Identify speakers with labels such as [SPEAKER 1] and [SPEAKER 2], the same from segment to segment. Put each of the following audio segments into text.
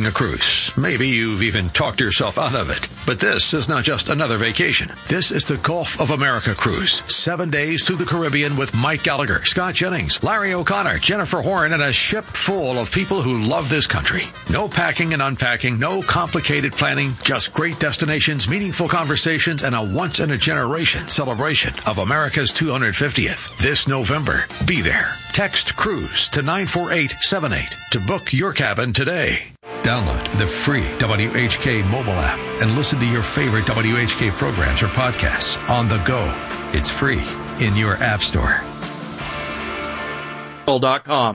[SPEAKER 1] a cruise. Maybe you've even talked yourself out of it. But this is not just another vacation. This is the Gulf of America cruise. 7 days through the Caribbean with Mike Gallagher, Scott Jennings, Larry O'Connor, Jennifer Horn, and a ship full of people who love this country. No packing and unpacking, no complicated planning, just great destinations, meaningful conversations, and a once-in-a-generation celebration of America's 250th. This November, be there. Text CRUISE to 94878 to book your cabin today. Download the free WHK mobile app and listen to your favorite WHK programs or podcasts on the go. It's free in your app store.
[SPEAKER 2] .com.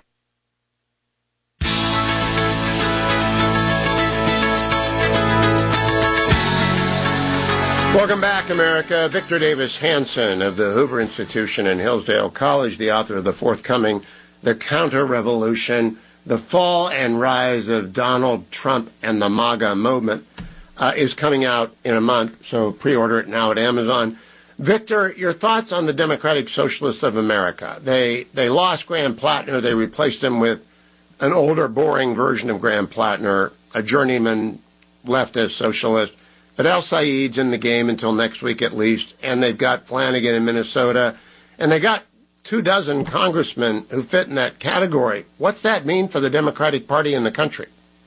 [SPEAKER 3] Welcome back, America. Victor Davis Hanson of the Hoover Institution and Hillsdale College, the author of the forthcoming The Counter-Revolution, The Fall and Rise of Donald Trump and the MAGA Movement, is coming out in a month, so pre-order it now at Amazon. Victor, your thoughts on the Democratic Socialists of America? They lost Graham Plattner. They replaced him with an older, boring version of Graham Plattner, a journeyman leftist socialist. But El Said's in the game until next week at least, and they've got Flanagan in Minnesota, and they got 24 congressmen who fit in that category. What's that mean for the Democratic Party in the country?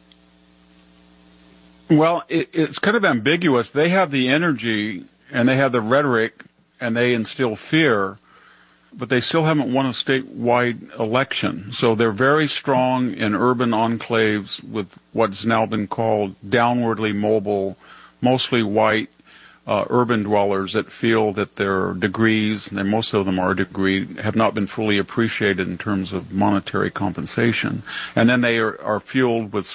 [SPEAKER 4] Well, it's kind of ambiguous. They have the energy, and they have the rhetoric, and they instill fear, but they still haven't won a statewide election. So they're very strong in urban enclaves with what's now been called downwardly mobile, mostly white urban dwellers that feel that their degrees, and most of them are degreed, have not been fully appreciated in terms of monetary compensation. And then they are fueled with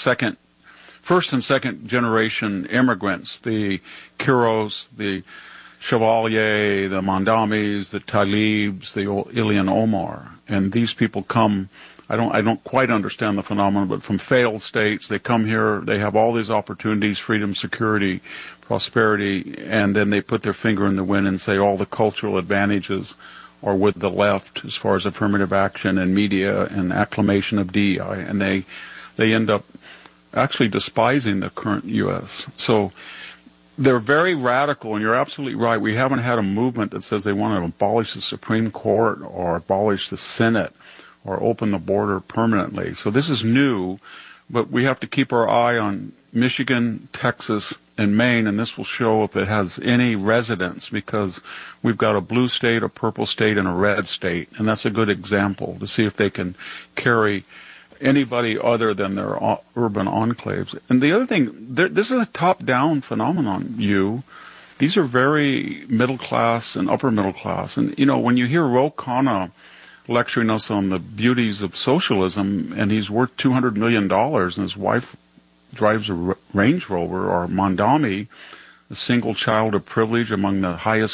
[SPEAKER 4] first and second generation immigrants, the Quiros, the Chevalier, the Mondamis, the Talibs, the Ilhan Omar. And these people come, I don't quite understand the phenomenon, but from failed states, they come here, they have all these opportunities, freedom, security, prosperity, and then they put their finger in the wind and say all the cultural advantages are with the left as far as affirmative action and media and acclamation of DEI, and they end up actually despising the current U.S. So they're very radical, and you're absolutely right. We haven't had a movement that says they want to abolish the Supreme Court or abolish the Senate or open the border permanently. So this is new, but we have to keep our eye on Michigan, Texas, and Maine, and this will show if it has any resonance, because we've got a blue state, a purple state, and a red state, and that's a good example to see if they can carry anybody other than their urban enclaves. And the other thing, this is a top-down phenomenon, These are very middle class and upper middle class. And, when you hear Ro Khanna lecturing us on the beauties of socialism, and he's worth $200 million, and his wife drives a Range Rover, or Mondami, a single child of privilege among the highest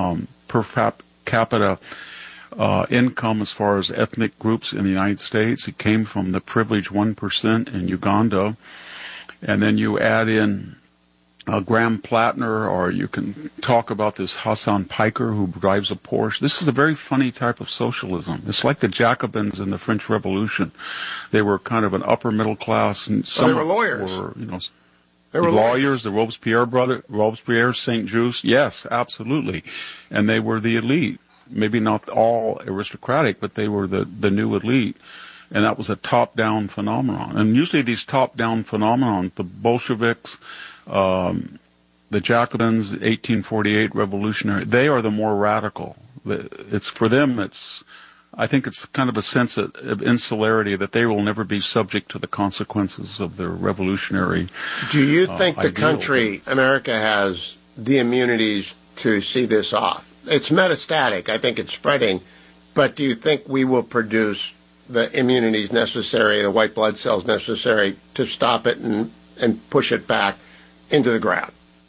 [SPEAKER 4] per capita income as far as ethnic groups in the United States. It came from the privileged 1% in Uganda. And then you add in Graham Plattner, or you can talk about this Hassan Piker who drives a Porsche. This is a very funny type of socialism. It's like the Jacobins in the French Revolution. They were kind of an upper middle class, and some
[SPEAKER 3] they were lawyers.
[SPEAKER 4] They were lawyers. The Robespierre, Saint Just. Yes, absolutely, and they were the elite. Maybe not all aristocratic, but they were the new elite. And that was a top-down phenomenon. And usually these top-down phenomena, the Bolsheviks, the Jacobins, 1848 revolutionary, they are the more radical. It's for them, I think it's kind of a sense of insularity that they will never be subject to the consequences of their revolutionary
[SPEAKER 3] Do you think the
[SPEAKER 4] ideals.
[SPEAKER 3] country, America, has the immunities to see this off? It's metastatic. I think it's spreading. But do you think we will produce the immunities necessary, the white blood cells necessary to stop it and push it back into the ground?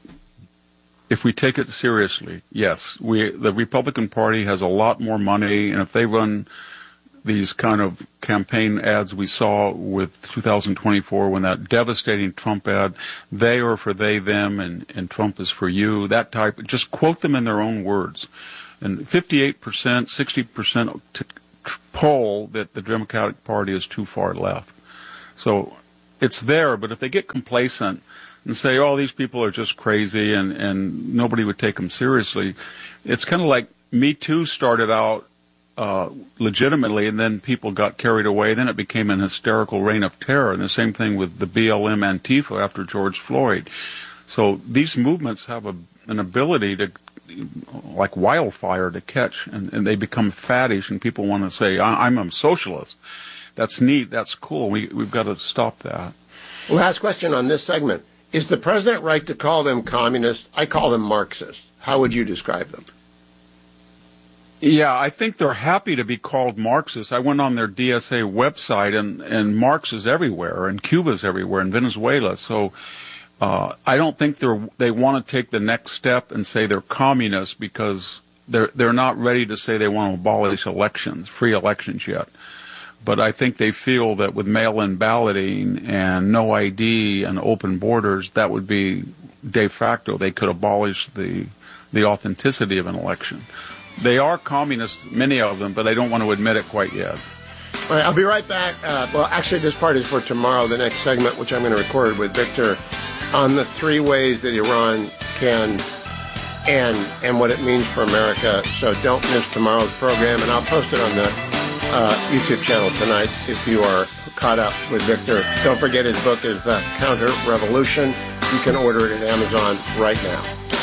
[SPEAKER 4] If we take it seriously, yes. The Republican Party has a lot more money, and if they run these kind of campaign ads we saw with 2024, when that devastating Trump ad, they are for they, them, and Trump is for you, that type, just quote them in their own words. And 58%, 60% poll that the Democratic Party is too far left. So it's there, but if they get complacent and say, oh, these people are just crazy and nobody would take them seriously, it's kind of like Me Too started out legitimately, and then people got carried away. Then it became an hysterical reign of terror, and the same thing with the BLM Antifa after George Floyd. So these movements have an ability to, like wildfire, to catch, and they become faddish, and people want to say, I'm a socialist. That's neat. That's cool. We've got to stop that.
[SPEAKER 3] Last question on this segment. Is the president right to call them communists? I call them Marxists. How would you describe them?
[SPEAKER 4] Yeah, I think they're happy to be called Marxists. I went on their DSA website, and Marx is everywhere, and Cuba's everywhere, and Venezuela. So I don't think they want to take the next step and say they're communists, because they're not ready to say they want to abolish elections, free elections yet. But I think they feel that with mail-in balloting and no ID and open borders, that would be de facto. They could abolish the authenticity of an election. They are communists, many of them, but they don't want to admit it quite yet.
[SPEAKER 3] All right, I'll be right back. Well, actually, this part is for tomorrow, the next segment, which I'm going to record with Victor, on the 3 ways that Iran can end and what it means for America. So don't miss tomorrow's program, and I'll post it on the YouTube channel tonight if you are caught up with Victor. Don't forget his book is The Counter Revolution. You can order it at Amazon right now.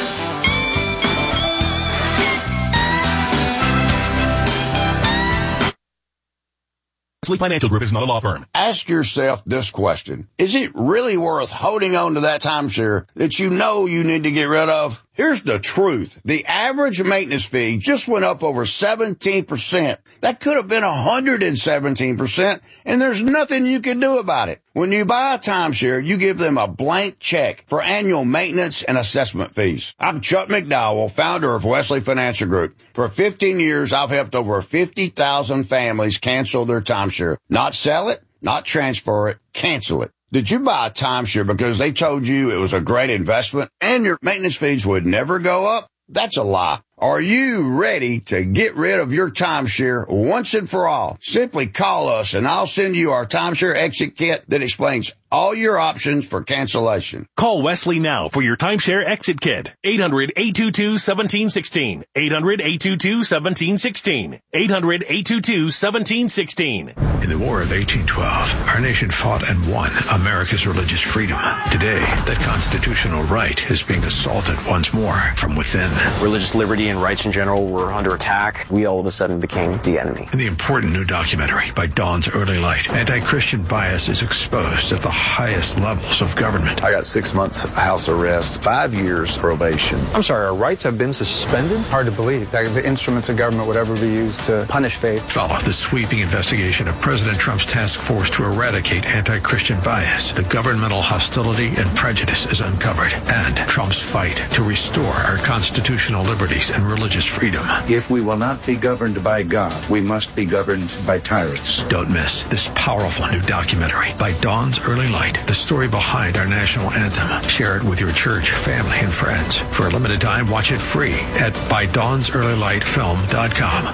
[SPEAKER 2] Wesley Financial Group is not a law firm.
[SPEAKER 5] Ask yourself this question. Is it really worth holding on to that timeshare that you know you need to get rid of? Here's the truth. The average maintenance fee just went up over 17%. That could have been 117%, and there's nothing you can do about it. When you buy a timeshare, you give them a blank check for annual maintenance and assessment fees. I'm Chuck McDowell, founder of Wesley Financial Group. For 15 years, I've helped over 50,000 families cancel their timeshare. Not sell it, not transfer it, cancel it. Did you buy a timeshare because they told you it was a great investment and your maintenance fees would never go up? That's a lie. Are you ready to get rid of your timeshare once and for all? Simply call us and I'll send you our timeshare exit kit that explains all your options for cancellation.
[SPEAKER 2] Call Wesley now for your timeshare exit kit. 800-822-1716. 800-822-1716. 800-822-1716.
[SPEAKER 1] In the War of 1812, our nation fought and won America's religious freedom. Today, that constitutional right is being assaulted once more from within.
[SPEAKER 6] Religious liberty and rights in general were under attack. We all of a sudden became the enemy.
[SPEAKER 1] In the important new documentary by Dawn's Early Light, anti-Christian bias is exposed at the highest levels of government.
[SPEAKER 7] I got 6 months house arrest, 5 years probation.
[SPEAKER 8] I'm sorry, our rights have been suspended? Hard to believe that the instruments of government would ever be used to punish faith.
[SPEAKER 1] Follow the sweeping investigation of President Trump's task force to eradicate anti-Christian bias. The governmental hostility and prejudice is uncovered, and Trump's fight to restore our constitutional liberties and religious freedom.
[SPEAKER 9] If we will not be governed by God, we must be governed by tyrants.
[SPEAKER 1] Don't miss this powerful new documentary by Dawn's Early Light, the story behind our national anthem. Share it with your church, family, and friends. For a limited time, watch it free at ByDawnsEarlyLightFilm.com.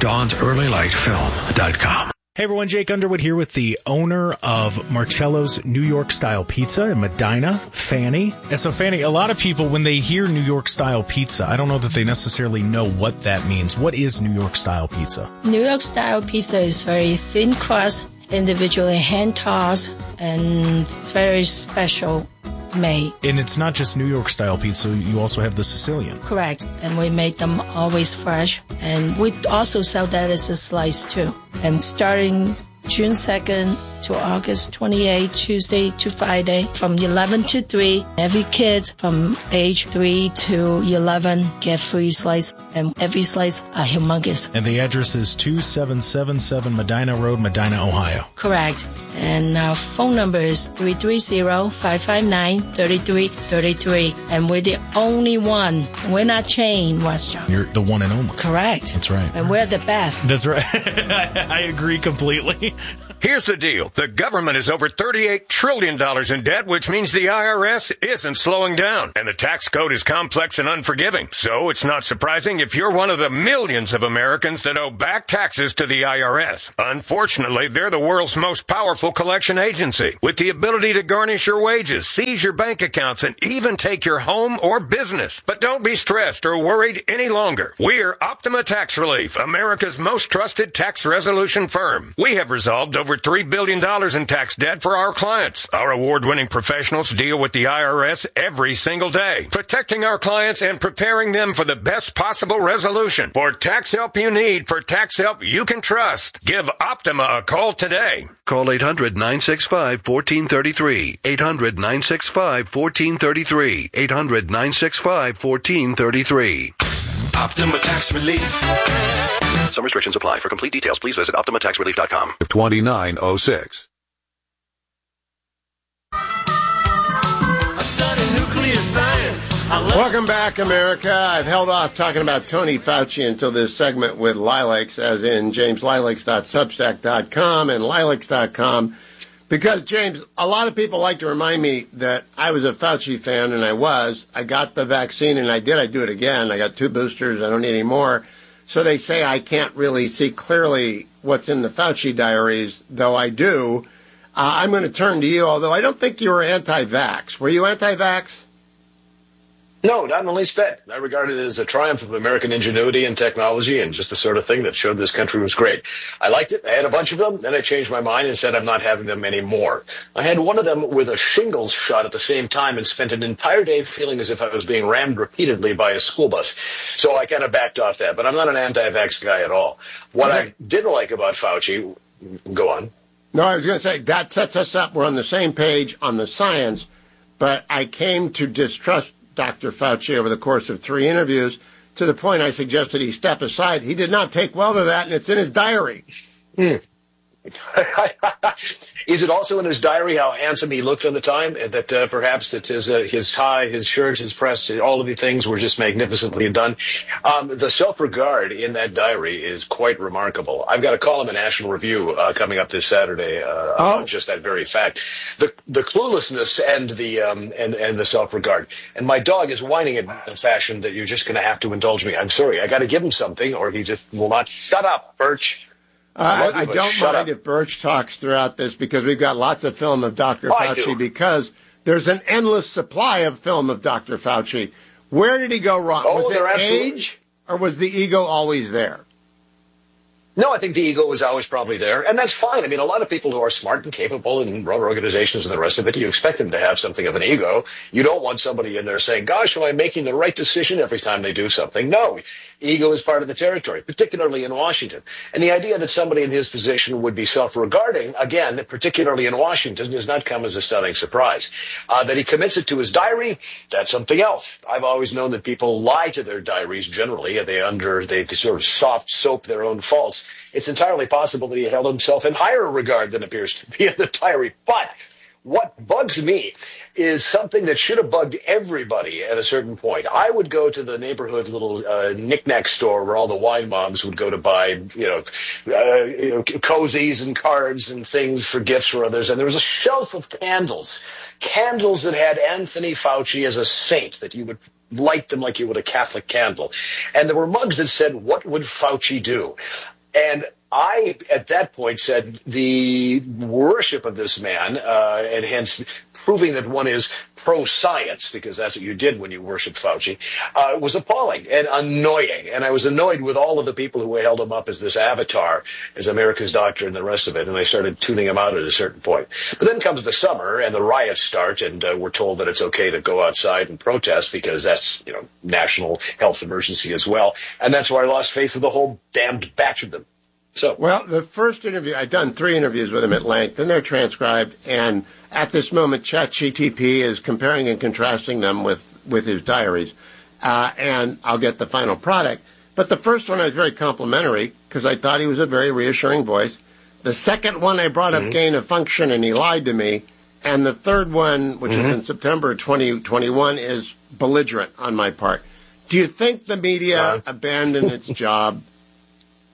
[SPEAKER 1] ByDawnsEarlyLightFilm.com.
[SPEAKER 10] Hey everyone, Jake Underwood here with the owner of Marcello's New York Style Pizza in Medina, Fanny. And so Fanny, a lot of people, when they hear New York Style Pizza, I don't know that they necessarily know what that means. What is New York Style Pizza?
[SPEAKER 11] New York Style Pizza is very thin crust, individually hand-tossed, and very special made.
[SPEAKER 10] And it's not just New York Style Pizza, you also have the Sicilian.
[SPEAKER 11] Correct. And we make them always fresh. And we also sell that as a slice too. And starting June 2nd to August 28th, Tuesday to Friday, from 11 to 3, every kid from age 3 to 11 get free slice, and every slice are humongous.
[SPEAKER 10] And the address is 2777 Medina Road, Medina, Ohio.
[SPEAKER 11] Correct. And our phone number is 330-559-3333. And we're the only one. We're not chained, Westchester.
[SPEAKER 10] You're the one and only.
[SPEAKER 11] Correct.
[SPEAKER 10] That's right.
[SPEAKER 11] And we're the best.
[SPEAKER 10] That's right. I agree completely.
[SPEAKER 12] Here's the deal. The government is over $38 trillion in debt, which means the IRS isn't slowing down. And the tax code is complex and unforgiving. So it's not surprising if you're one of the millions of Americans that owe back taxes to the IRS. Unfortunately, they're the world's most powerful collection agency, with the ability to garnish your wages, seize your bank accounts, and even take your home or business. But don't be stressed or worried any longer. We're Optima Tax Relief, America's most trusted tax resolution firm. We have resolved over $3 billion in tax debt for our clients. Our award-winning professionals deal with the IRS every single day, protecting our clients and preparing them for the best possible resolution. For tax help you need, for tax help you can trust, give Optima a call today.
[SPEAKER 13] Call 800-965-1433. 800-965-1433. 800-965-1433.
[SPEAKER 14] Optima Tax Relief.
[SPEAKER 13] Some restrictions apply. For complete details, please visit OptimaTaxRelief.com.
[SPEAKER 15] 2906.
[SPEAKER 3] Welcome back, America. I've held off talking about Tony Fauci until this segment with Lilacs, as in jameslilacs.substack.com and lilacs.com, because, James, a lot of people like to remind me that I was a Fauci fan, and I was. I got the vaccine, and I did. I do it again. I got 2 boosters. I don't need any more. So they say I can't really see clearly what's in the Fauci diaries, though I do. I'm going to turn to you, although I don't think you were anti-vax. Were you anti-vax?
[SPEAKER 16] No, not in the least bit. I regard it as a triumph of American ingenuity and technology and just the sort of thing that showed this country was great. I liked it. I had a bunch of them. Then I changed my mind and said I'm not having them anymore. I had one of them with a shingles shot at the same time and spent an entire day feeling as if I was being rammed repeatedly by a school bus. So I kind of backed off that. But I'm not an anti-vax guy at all. What I did like about Fauci, go on.
[SPEAKER 3] No, I was going to say, that sets us up. We're on the same page on the science. But I came to distrust Dr. Fauci over the course of 3 interviews, to the point I suggested he step aside. He did not take well to that, and it's in his diary.
[SPEAKER 16] Is it also in his diary how handsome he looked at the time, and that perhaps that his tie, his shirt, his press, all of the things were just magnificently done? The self-regard in that diary is quite remarkable. I've got a column in National Review coming up this Saturday on just that very fact. The cluelessness and the self-regard. And my dog is whining in a fashion that you're just going to have to indulge me. I'm sorry, I got to give him something, or he just will not shut up, Birch.
[SPEAKER 3] I don't mind if Birch talks throughout this, because we've got lots of film of Dr. Fauci, because there's an endless supply of film of Dr. Fauci. Where did he go wrong? Was it age, or was the ego always there?
[SPEAKER 16] No, I think the ego was always probably there, and that's fine. I mean, a lot of people who are smart and capable and run organizations and the rest of it, you expect them to have something of an ego. You don't want somebody in there saying, gosh, am I making the right decision every time they do something? No, ego is part of the territory, particularly in Washington. And the idea that somebody in his position would be self-regarding, again, particularly in Washington, does not come as a stunning surprise. That he commits it to his diary, that's something else. I've always known that people lie to their diaries generally. They sort of soft soap their own faults. It's entirely possible that he held himself in higher regard than appears to be in the diary. But what bugs me is something that should have bugged everybody at a certain point. I would go to the neighborhood little knick-knack store where all the wine moms would go to buy, cozies and cards and things for gifts for others. And there was a shelf of candles that had Anthony Fauci as a saint, that you would light them like you would a Catholic candle. And there were mugs that said, what would Fauci do? And I, at that point, said the worship of this man, and hence proving that one is pro-science, because that's what you did when you worshipped Fauci, was appalling and annoying. And I was annoyed with all of the people who held him up as this avatar, as America's doctor and the rest of it, and I started tuning him out at a certain point. But then comes the summer, and the riots start, and we're told that it's okay to go outside and protest because that's, national health emergency as well. And that's where I lost faith with the whole damned batch of them.
[SPEAKER 3] Well, the first interview, I've done 3 interviews with him at length, and they're transcribed. And at this moment, ChatGPT is comparing and contrasting them with his diaries. And I'll get the final product. But the first one I was very complimentary, because I thought he was a very reassuring voice. The second one, I brought up gain of function, and he lied to me. And the third one, which is in September 2021, is belligerent on my part. Do you think the media abandoned its job?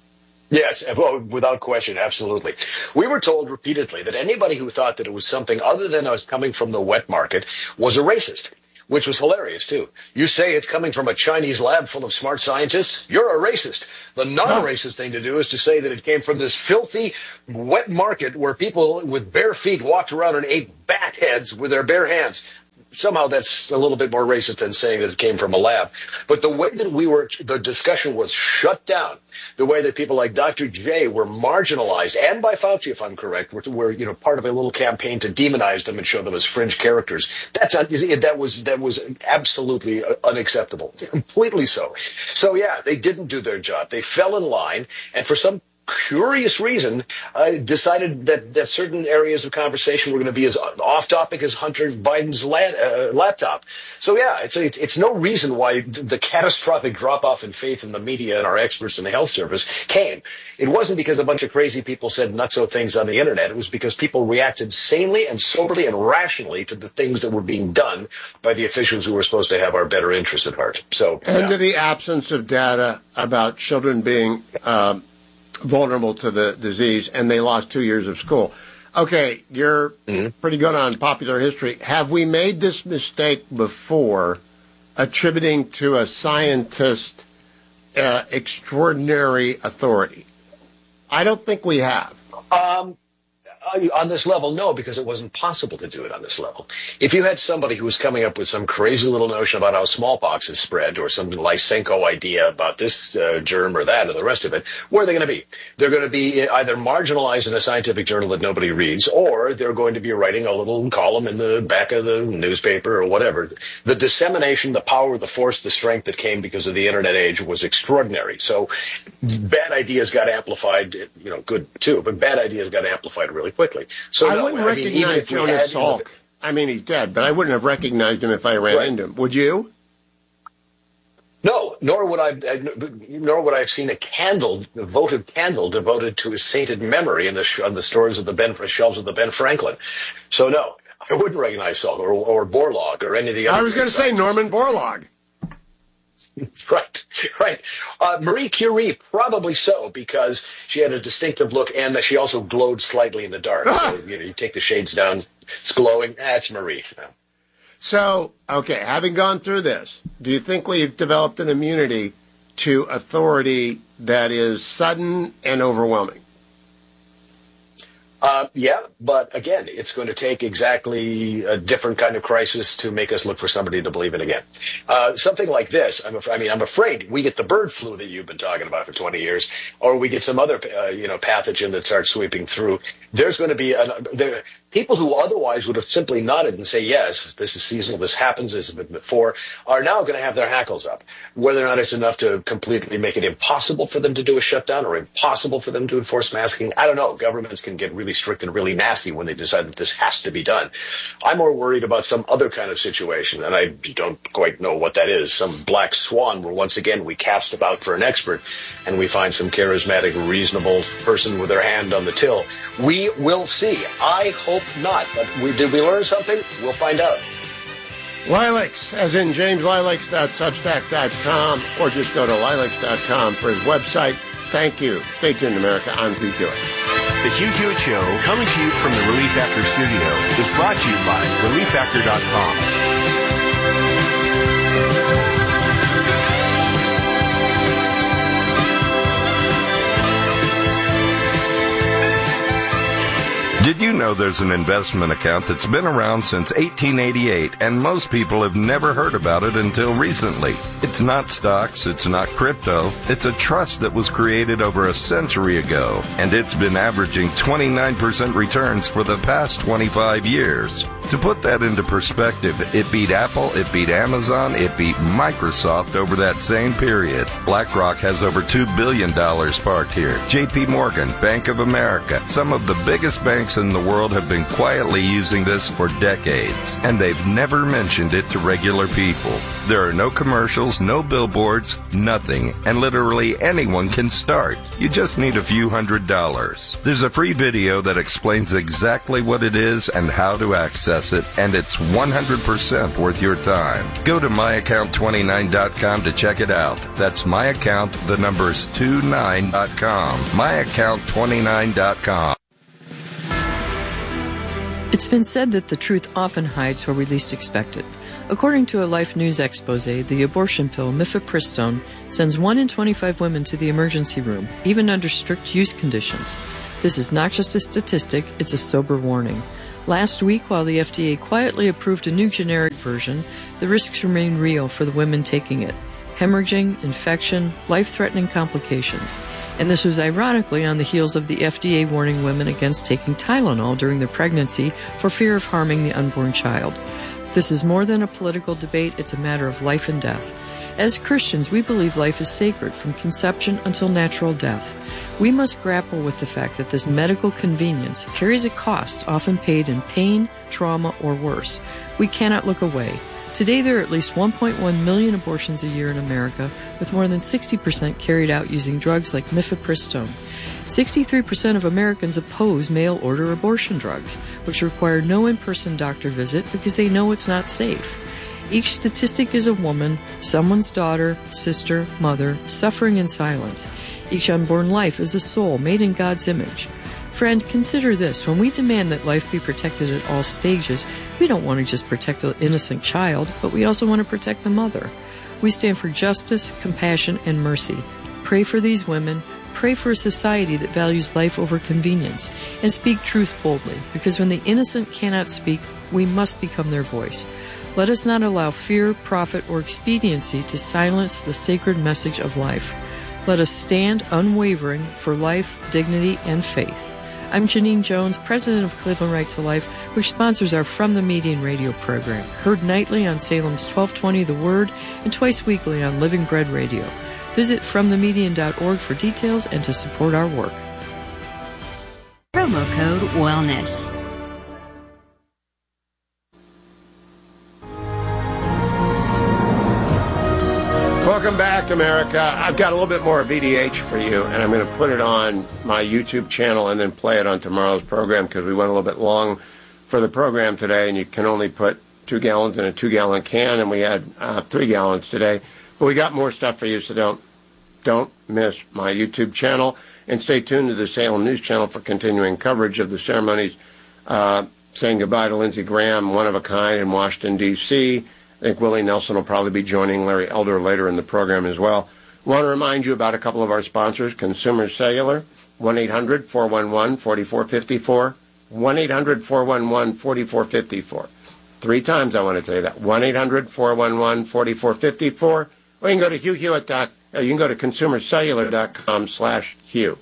[SPEAKER 16] Yes, without question, absolutely. We were told repeatedly that anybody who thought that it was something other than us coming from the wet market was a racist, which was hilarious, too. You say it's coming from a Chinese lab full of smart scientists, you're a racist. The non-racist thing to do is to say that it came from this filthy wet market where people with bare feet walked around and ate bat heads with their bare hands. Somehow that's a little bit more racist than saying that it came from a lab. But the way that the discussion was shut down, the way that people like Dr. J were marginalized, and by Fauci, if I'm correct, were part of a little campaign to demonize them and show them as fringe characters. That was absolutely unacceptable, completely so. So yeah, they didn't do their job. They fell in line, and for some curious reason, decided that certain areas of conversation were going to be as off-topic as Hunter Biden's laptop. So yeah, it's no reason why the catastrophic drop-off in faith in the media and our experts in the health service came. It wasn't because a bunch of crazy people said nutso things on the internet. It was because people reacted sanely and soberly and rationally to the things that were being done by the officials who were supposed to have our better interests at heart. So,
[SPEAKER 3] and to the absence of data about children being vulnerable to the disease, and they lost 2 years of school. Okay, you're pretty good on popular history. Have we made this mistake before, attributing to a scientist extraordinary authority? I don't think we have.
[SPEAKER 16] On this level, no, because it wasn't possible to do it on this level. If you had somebody who was coming up with some crazy little notion about how smallpox is spread, or some Lysenko idea about this germ or that or the rest of it, where are they going to be? They're going to be either marginalized in a scientific journal that nobody reads, or they're going to be writing a little column in the back of the newspaper or whatever. The dissemination, the power, the force, the strength that came because of the internet age was extraordinary. So bad ideas got amplified, good too, but bad ideas got amplified really quickly. So
[SPEAKER 3] I wouldn't recognize Jonas Salk. I mean, he's dead, but I wouldn't have recognized him if I ran into him. Would you?
[SPEAKER 16] No, nor would I have seen a votive candle devoted to his sainted memory on the stores of shelves of the Ben Franklin. So no, I wouldn't recognize Salk or Borlaug or any of the other.
[SPEAKER 3] I was going to say Norman Borlaug.
[SPEAKER 16] Right. Marie Curie, probably so, because she had a distinctive look, and she also glowed slightly in the dark. So, you take the shades down, it's glowing. That's Marie.
[SPEAKER 3] So, okay, having gone through this, do you think we've developed an immunity to authority that is sudden and overwhelming?
[SPEAKER 16] Yeah, but again, it's going to take exactly a different kind of crisis to make us look for somebody to believe in again. Something like this, I'm afraid we get the bird flu that you've been talking about for 20 years, or we get some other, pathogen that starts sweeping through. There's going to be people who otherwise would have simply nodded and say, yes, this is seasonal, this happens, this has been before, are now going to have their hackles up. Whether or not it's enough to completely make it impossible for them to do a shutdown or impossible for them to enforce masking, I don't know. Governments can get really strict and really nasty when they decide that this has to be done. I'm more worried about some other kind of situation, and I don't quite know what that is. Some black swan where once again we cast about for an expert and we find some charismatic, reasonable person with their hand on the till. We will see. I hope not. But did we learn something? We'll find out.
[SPEAKER 3] Lilacs, as in jameslilacs.substack.com, or just go to lilacs.com for his website. Thank you. Stay tuned, America. I'm Pete Hewitt.
[SPEAKER 17] The Hugh Hewitt Show, coming to you from the Relief Factor studio, is brought to you by ReliefFactor.com.
[SPEAKER 18] Did you know there's an investment account that's been around since 1888, and most people have never heard about it until recently? It's not stocks, it's not crypto, it's a trust that was created over a century ago, and it's been averaging 29% returns for the past 25 years. To put that into perspective, it beat Apple, it beat Amazon, it beat Microsoft over that same period. BlackRock has over $2 billion parked here. JP Morgan, Bank of America, some of the biggest banks in the world have been quietly using this for decades, and they've never mentioned it to regular people. There are no commercials, no billboards, nothing, and literally anyone can start. You just need a few $100s. There's a free video that explains exactly what it is and how to access access it, and it's 100% worth your time. Go to myaccount29.com to check it out. That's myaccount, the numbers 29.com. myaccount29.com.
[SPEAKER 19] It's been said that the truth often hides where we least expect it. According to a Life News expose, the abortion pill mifepristone sends 1 in 25 women to the emergency room, even under strict use conditions. This is not just a statistic, it's a sober warning. Last week, while the FDA quietly approved a new generic version, the risks remain real for the women taking it. Hemorrhaging, infection, life-threatening complications. And this was ironically on the heels of the FDA warning women against taking Tylenol during their pregnancy for fear of harming the unborn child. This is more than a political debate, it's a matter of life and death. As Christians, we believe life is sacred from conception until natural death. We must grapple with the fact that this medical convenience carries a cost often paid in pain, trauma, or worse. We cannot look away. Today there are at least 1.1 million abortions a year in America, with more than 60% carried out using drugs like mifepristone. 63% of Americans oppose mail-order abortion drugs, which require no in-person doctor visit because they know it's not safe. Each statistic is a woman, someone's daughter, sister, mother, suffering in silence. Each unborn life is a soul made in God's image. Friend, consider this. When we demand that life be protected at all stages, we don't want to just protect the innocent child, but we also want to protect the mother. We stand for justice, compassion, and mercy. Pray for these women. Pray for a society that values life over convenience. And speak truth boldly, because when the innocent cannot speak, we must become their voice. Let us not allow fear, profit, or expediency to silence the sacred message of life. Let us stand unwavering for life, dignity, and faith. I'm Janine Jones, president of Cleveland Right to Life, which sponsors our From the Median radio program, heard nightly on Salem's 1220 The Word and twice weekly on Living Bread Radio. Visit FromTheMedian.org for details and to support our work.
[SPEAKER 20] Promo code WELLNESS.
[SPEAKER 3] Welcome back, America. I've got a little bit more VDH for you, and I'm going to put it on my YouTube channel and then play it on tomorrow's program because we went a little bit long for the program today, and you can only put 2 gallons in a 2-gallon can, and we had 3 gallons today. But we got more stuff for you, so don't miss my YouTube channel, and stay tuned to the Salem News Channel for continuing coverage of the ceremonies saying goodbye to Lindsey Graham, one of a kind in Washington, D.C., I think Willie Nelson will probably be joining Larry Elder later in the program as well. I want to remind you about a couple of our sponsors, Consumer Cellular, 1-800-411-4454, 1-800-411-4454. 3 times I want to tell you that, 1-800-411-4454, or you can go to you can go to consumercellular.com/Hugh,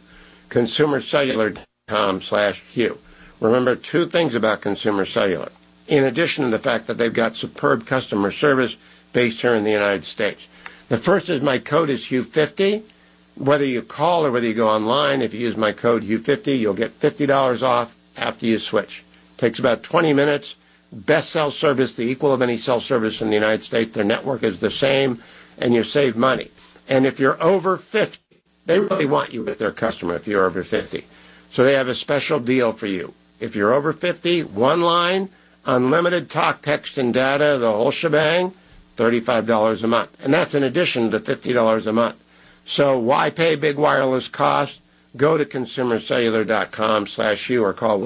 [SPEAKER 3] consumercellular.com/Hugh. Remember 2 things about Consumer Cellular, in addition to the fact that they've got superb customer service based here in the United States. The first is my code is Hugh50. Whether you call or whether you go online, if you use my code Hugh50, you'll get $50 off after you switch. Takes about 20 minutes. Best cell service, the equal of any cell service in the United States. Their network is the same, and you save money. And if you're over 50, they really want you with their customer if you're over 50. So they have a special deal for you. If you're over 50, 1 line, unlimited talk, text, and data, the whole shebang, $35 a month. And that's in addition to $50 a month. So why pay big wireless costs? Go to consumercellular.com/Hugh or call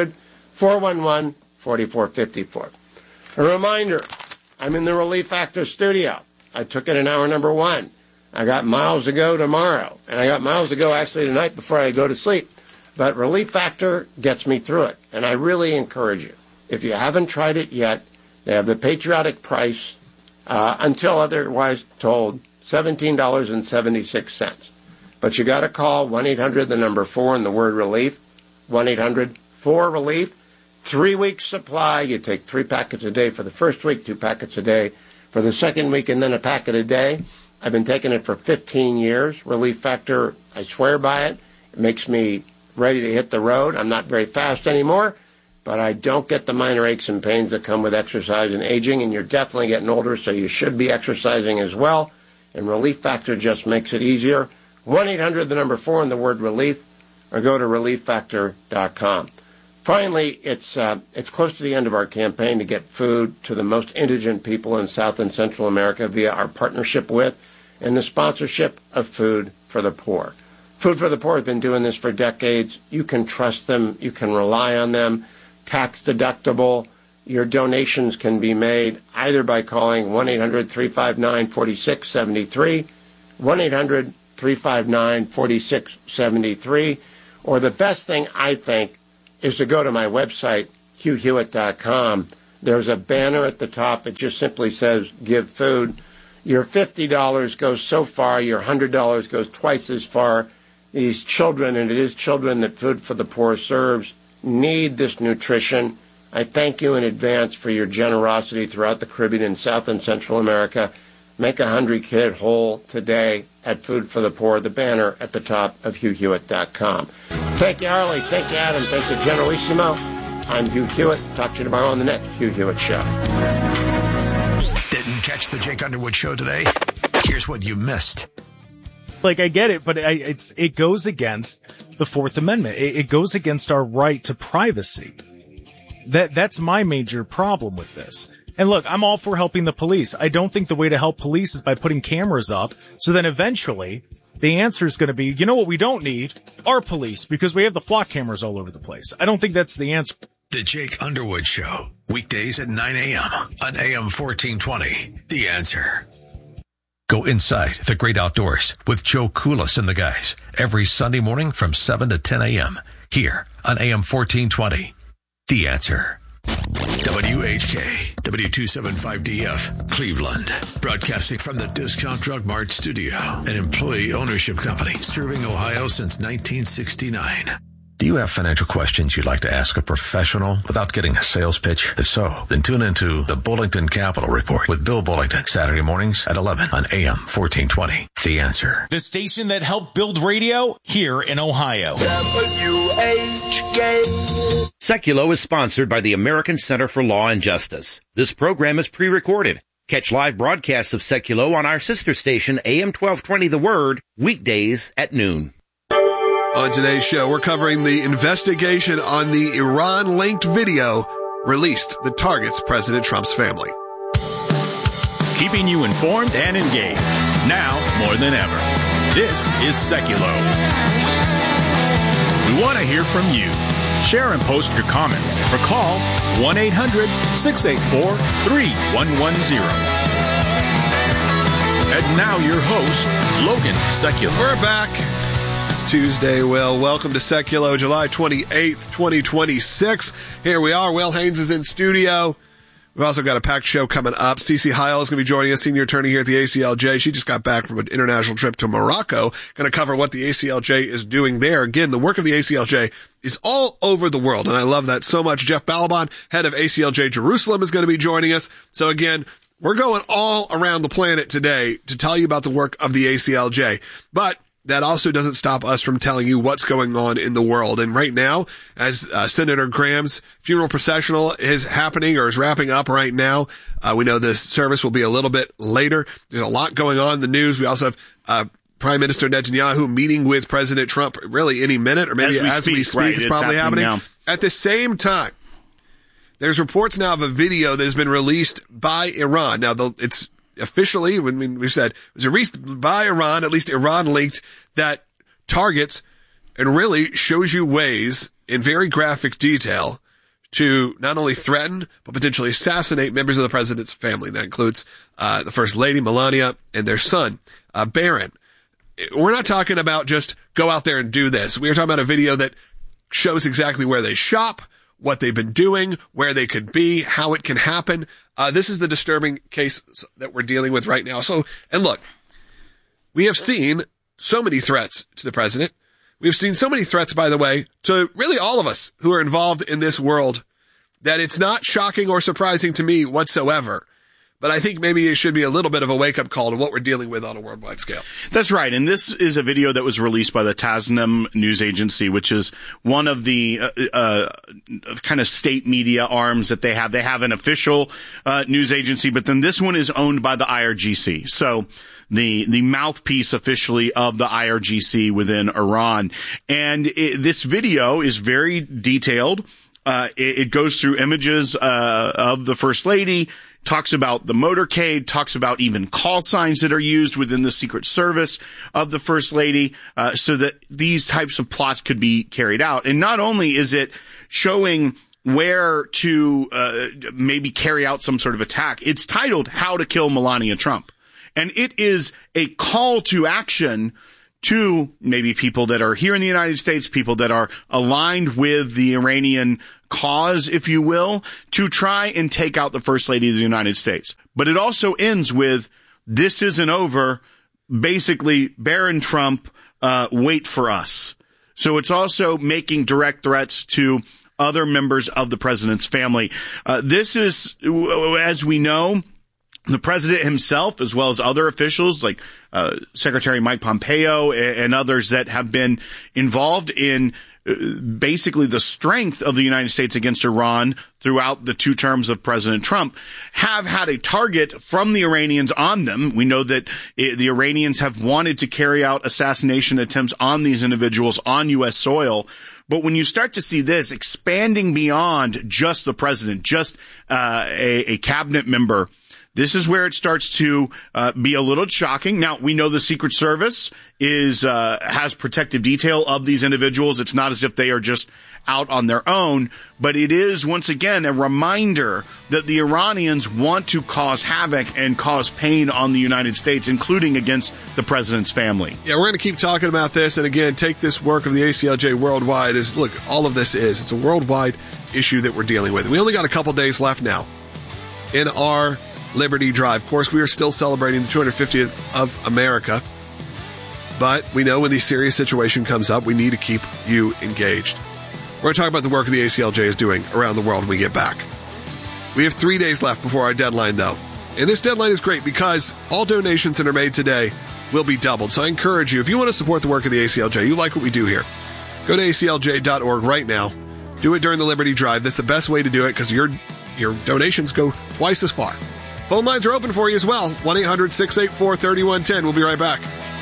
[SPEAKER 3] 1-800-411-4454. A reminder, I'm in the Relief Factor studio. I took it in hour number 1. I got miles to go tomorrow. And I got miles to go actually tonight before I go to sleep. But Relief Factor gets me through it. And I really encourage you. If you haven't tried it yet, they have the patriotic price, until otherwise told, $17.76. But you got to call 1-800, the number 4, and the word relief, 1-800-4-RELIEF. 3-week supply. You take 3 packets a day for the first week, 2 packets a day for the second week, and then a packet a day. I've been taking it for 15 years. Relief Factor, I swear by it. It makes me ready to hit the road. I'm not very fast anymore, but I don't get the minor aches and pains that come with exercise and aging, and you're definitely getting older, so you should be exercising as well. And Relief Factor just makes it easier. 1-800, the number 4, and the word relief, or go to relieffactor.com. Finally, it's close to the end of our campaign to get food to the most indigent people in South and Central America via our partnership with and the sponsorship of Food for the Poor. Food for the Poor has been doing this for decades. You can trust them. You can rely on them. Tax deductible. Your donations can be made either by calling 1-800-359-4673, 1-800-359-4673, or the best thing, I think, is to go to my website, hughhewitt.com. There's a banner at the top. It just simply says, give food. Your $50 goes so far. Your $100 goes twice as far. These children, and it is children that Food for the Poor serves, need this nutrition. I thank you in advance for your generosity throughout the Caribbean and South and Central America. Make a hungry kid whole today at Food for the Poor, the banner at the top of hughhewitt.com. Thank you, Harley. Thank you, Adam. Thank you, Generalissimo. I'm Hugh Hewitt. Talk to you tomorrow on the next Hugh Hewitt Show.
[SPEAKER 1] Didn't catch the Jake Underwood Show today? Here's what you missed.
[SPEAKER 10] Like, I get it, but it goes against the Fourth Amendment. It goes against our right to privacy. That's my major problem with this. And look, I'm all for helping the police. I don't think the way to help police is by putting cameras up. So then eventually the answer is going to be, you know what we don't need? Our police, because we have the flock cameras all over the place. I don't think that's the answer.
[SPEAKER 1] The Jake Underwood Show, weekdays at 9 a.m. on AM 1420. The Answer. Go inside the great outdoors with Joe Koulis and the guys every Sunday morning from 7 to 10 a.m. here on AM 1420. The Answer. WHK, W275DF, Cleveland. Broadcasting from the Discount Drug Mart studio, an employee ownership company serving Ohio since 1969. Do you have financial questions you'd like to ask a professional without getting a sales pitch? If so, then tune into the Bullington Capital Report with Bill Bullington, Saturday mornings at 11 on AM 1420. The Answer.
[SPEAKER 10] The station that helped build radio here in Ohio.
[SPEAKER 20] WHK. Seculo is sponsored by the American Center for Law and Justice. This program is pre-recorded. Catch live broadcasts of Seculo on our sister station, AM 1220 The Word, weekdays at noon.
[SPEAKER 21] On today's show, we're covering the investigation on the Iran-linked video released that targets President Trump's family.
[SPEAKER 2] Keeping you informed and engaged, now more than ever. This is Seculo. We want to hear from you. Share and post your comments or call 1-800-684-3110. And now your host, Logan Seculo.
[SPEAKER 21] We're back. It's Tuesday, Will. Welcome to Seculo, July 28th, 2026. Here we are. Will Haynes is in studio. We've also got a packed show coming up. Cece Heil is going to be joining us, senior attorney here at the ACLJ. She just got back from an international trip to Morocco. Going to cover what the ACLJ is doing there. Again, the work of the ACLJ is all over the world, and I love that so much. Jeff Balaban, head of ACLJ Jerusalem, is going to be joining us. So again, we're going all around the planet today to tell you about the work of the ACLJ. But that also doesn't stop us from telling you what's going on in the world. And right now, as Senator Graham's funeral processional is happening or is wrapping up right now, we know this service will be a little bit later. There's a lot going on in the news. We also have Prime Minister Netanyahu meeting with President Trump really any minute, or maybe as we speak, right, it's probably happening. Now. At the same time, there's reports now of a video that has been released by Iran. Now, it's officially, I mean, we've said it was released by Iran, at least Iran linked, that targets and really shows you ways in very graphic detail to not only threaten, but potentially assassinate members of the president's family. That includes the First Lady, Melania, and their son, Barron. We're not talking about just go out there and do this. We're talking about a video that shows exactly where they shop, what they've been doing, where they could be, how it can happen. This is the disturbing case that we're dealing with right now. So, and look, we have seen so many threats to the president. We've seen so many threats, by the way, to really all of us who are involved in this world, that it's not shocking or surprising to me whatsoever. But I think maybe it should be a little bit of a wake-up call to what we're dealing with on a worldwide scale.
[SPEAKER 22] That's right. And this is a video that was released by the Tasnim news agency, which is one of the kind of state media arms that they have. They have an official news agency, but then this one is owned by the IRGC. So the mouthpiece officially of the IRGC within Iran. And this video is very detailed. It goes through images of the First Lady, talks about the motorcade, talks about even call signs that are used within the Secret Service of the First Lady, so that these types of plots could be carried out. And not only is it showing where to maybe carry out some sort of attack, it's titled How to Kill Melania Trump. And it is a call to action to maybe people that are here in the United States, people that are aligned with the Iranian cause, if you will, to try and take out the First Lady of the United States. But it also ends with, this isn't over, basically, Baron Trump, wait for us. So it's also making direct threats to other members of the president's family. This is, as we know, the president himself, as well as other officials like Secretary Mike Pompeo and others that have been involved in basically the strength of the United States against Iran throughout the 2 terms of President Trump, have had a target from the Iranians on them. We know that the Iranians have wanted to carry out assassination attempts on these individuals on U.S. soil. But when you start to see this expanding beyond just the president, just a cabinet member, this is where it starts to be a little shocking. Now, we know the Secret Service has protective detail of these individuals. It's not as if they are just out on their own, but it is, once again, a reminder that the Iranians want to cause havoc and cause pain on the United States, including against the president's family.
[SPEAKER 21] Yeah, we're going to keep talking about this. And again, take this work of the ACLJ worldwide as, look, all of this it's a worldwide issue that we're dealing with. We only got a couple days left now in our Liberty Drive. Of course, we are still celebrating the 250th of America, but we know when the serious situation comes up, we need to keep you engaged. We're going to talk about the work the ACLJ is doing around the world when we get back. We have 3 days left before our deadline, though. And this deadline is great because all donations that are made today will be doubled. So I encourage you, if you want to support the work of the ACLJ, you like what we do here, go to aclj.org right now. Do it during the Liberty Drive. That's the best way to do it because your donations go twice as far. Phone lines are open for you as well. 1-800-684-3110. We'll be right back.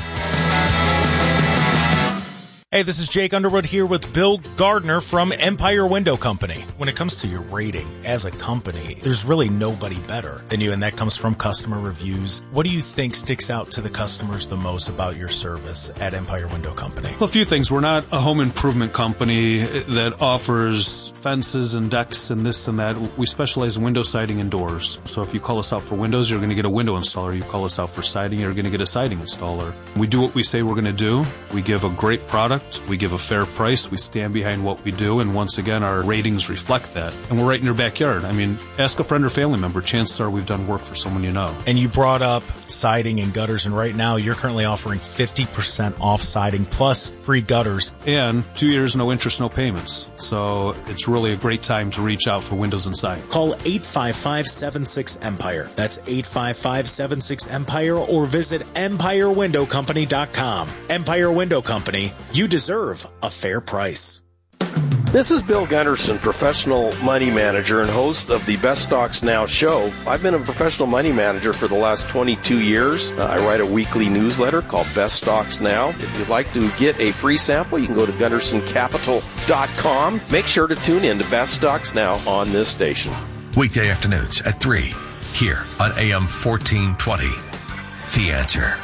[SPEAKER 10] Hey, this is Jake Underwood here with Bill Gardner from Empire Window Company. When it comes to your rating as a company, there's really nobody better than you, and that comes from customer reviews. What do you think sticks out to the customers the most about your service at Empire Window Company?
[SPEAKER 4] Well, a few things. We're not a home improvement company that offers fences and decks and this and that. We specialize in window siding and doors. So if you call us out for windows, you're going to get a window installer. You call us out for siding, you're going to get a siding installer. We do what we say we're going to do. We give a great product. We give a fair price. We stand behind what we do. And once again, our ratings reflect that. And we're right in your backyard. I mean, ask a friend or family member. Chances are we've done work for someone you know.
[SPEAKER 10] And you brought up siding and gutters. And right now, you're currently offering 50% off siding plus free gutters.
[SPEAKER 4] And 2 years, no interest, no payments. So it's really a great time to reach out for windows and siding.
[SPEAKER 10] Call 855-76-EMPIRE. That's 855-76-EMPIRE or visit EmpireWindowCompany.com. Empire Window Company. You deserve a fair price.
[SPEAKER 5] This is Bill Gunderson, professional money manager and host of the Best Stocks Now show. I've been a professional money manager for the last 22 years. I write a weekly newsletter called Best Stocks Now. If you'd like to get a free sample, you can go to GundersonCapital.com. Make sure to tune in to Best Stocks Now on this station.
[SPEAKER 1] Weekday afternoons at 3 here on AM 1420. The Answer.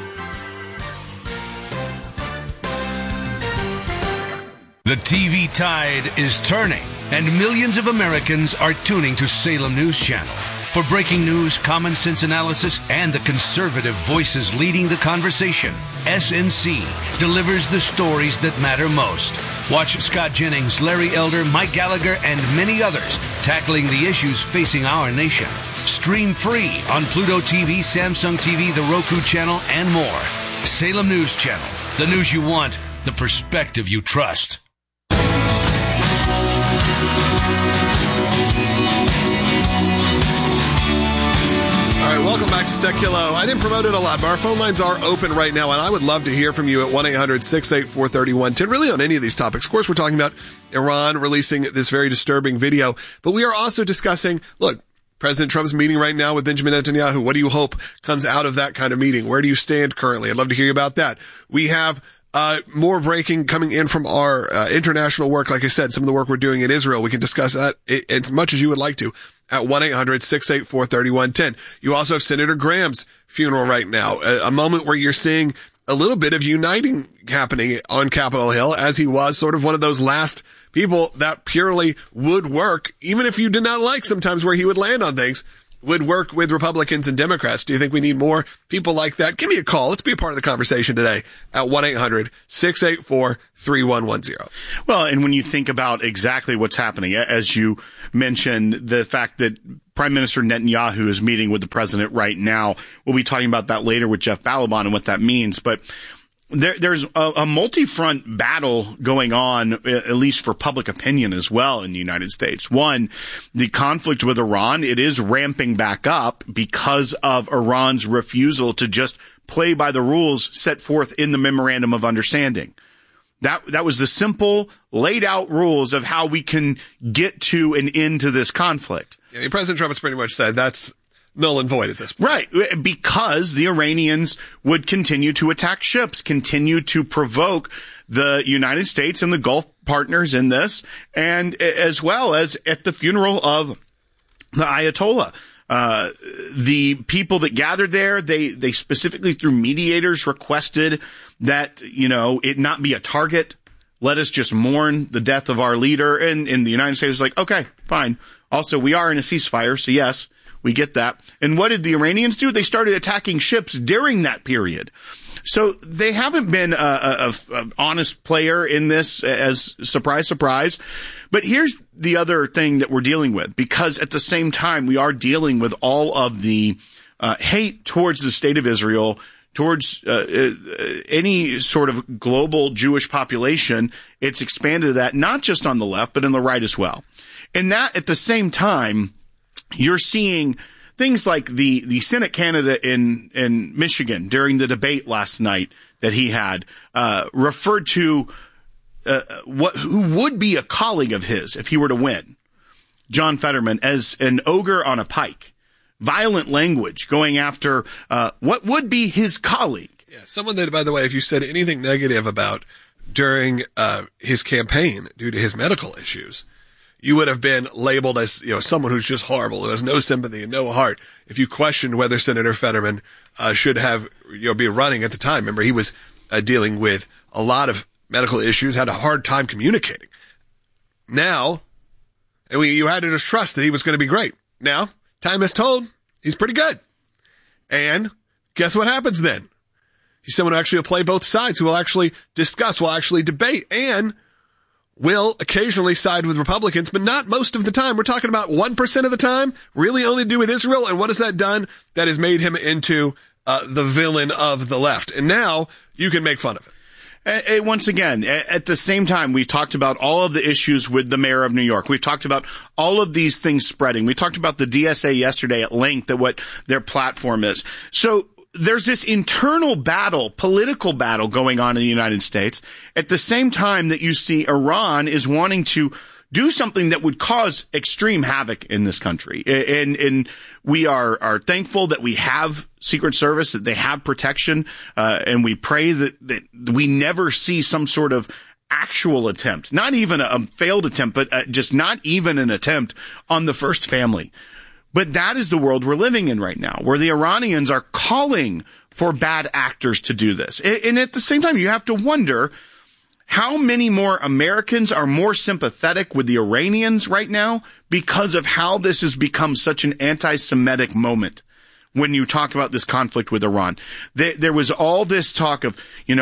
[SPEAKER 23] The TV tide is turning, and millions of Americans are tuning to Salem News Channel. For breaking news, common sense analysis, and the conservative voices leading the conversation, SNC delivers the stories that matter most. Watch Scott Jennings, Larry Elder, Mike Gallagher, and many others tackling the issues facing our nation. Stream free on Pluto TV, Samsung TV, the Roku channel, and more. Salem News Channel. The news you want, the perspective you trust.
[SPEAKER 21] All right, welcome back to Seculo. I didn't promote it a lot, but our phone lines are open right now, and I would love to hear from you at 1-800-684-3110, really on any of these topics. Of course, we're talking about Iran releasing this very disturbing video, but we are also discussing, look, President Trump's meeting right now with Benjamin Netanyahu. What do you hope comes out of that kind of meeting? Where do you stand currently? I'd love to hear about that. We have More breaking coming in from our international work. Like I said, some of the work we're doing in Israel, we can discuss that as much as you would like to at 1-800-684-3110. You also have Senator Graham's funeral right now, a moment where you're seeing a little bit of uniting happening on Capitol Hill, as he was sort of one of those last people that purely would work, even if you did not like sometimes where he would land on things, would work with Republicans and Democrats. Do you think we need more people like that? Give me a call. Let's be a part of the conversation today at 1-800-684-3110.
[SPEAKER 22] Well, and when you think about exactly what's happening, as you mentioned, the fact that Prime Minister Netanyahu is meeting with the president right now, we'll be talking about that later with Jeff Balaban and what that means. But there's a multi-front battle going on, at least for public opinion as well in the United States. One, the conflict with Iran, it is ramping back up because of Iran's refusal to just play by the rules set forth in the Memorandum of Understanding. That was the simple, laid out rules of how we can get to an end to this conflict.
[SPEAKER 21] Yeah, I mean, President Trump has pretty much said that's null and void at this point.
[SPEAKER 22] Right, because the Iranians would continue to attack ships, continue to provoke the United States and the Gulf partners in this, and as well as at the funeral of the Ayatollah. The people that gathered there, they specifically through mediators requested that, it not be a target. Let us just mourn the death of our leader. And the United States was like, okay, fine. Also, we are in a ceasefire, so yes, we get that. And what did the Iranians do? They started attacking ships during that period. So they haven't been a honest player in this, as surprise, surprise. But here's the other thing that we're dealing with, because at the same time, we are dealing with all of the hate towards the state of Israel, towards any sort of global Jewish population. It's expanded to that, not just on the left, but in the right as well. And that at the same time, you're seeing things like the Senate candidate in Michigan during the debate last night that he had referred to who would be a colleague of his if he were to win, John Fetterman, as an ogre on a pike. Violent language going after what would be his colleague.
[SPEAKER 21] Yeah, someone that, by the way, if you said anything negative about during his campaign due to his medical issues, you would have been labeled as, someone who's just horrible, who has no sympathy and no heart. If you questioned whether Senator Fetterman should have, be running at the time. Remember, he was dealing with a lot of medical issues, had a hard time communicating. Now, you had to just trust that he was going to be great. Now, time has told he's pretty good. And guess what happens then? He's someone who actually will play both sides, who will actually discuss, will actually debate, and will occasionally side with Republicans, but not most of the time. We're talking about 1% of the time, really only to do with Israel. And what has that done? That has made him into the villain of the left. And now you can make fun of it.
[SPEAKER 22] Once again, at the same time, we talked about all of the issues with the mayor of New York. We've talked about all of these things spreading. We talked about the DSA yesterday at length, at what their platform is. So there's this internal battle, political battle going on in the United States at the same time that you see Iran is wanting to do something that would cause extreme havoc in this country. And we are thankful that we have Secret Service, that they have protection, and we pray that we never see some sort of actual attempt, not even a failed attempt, but just not even an attempt on the first family. But that is the world we're living in right now, where the Iranians are calling for bad actors to do this. And at the same time, you have to wonder how many more Americans are more sympathetic with the Iranians right now because of how this has become such an anti-Semitic moment when you talk about this conflict with Iran. There was all this talk of,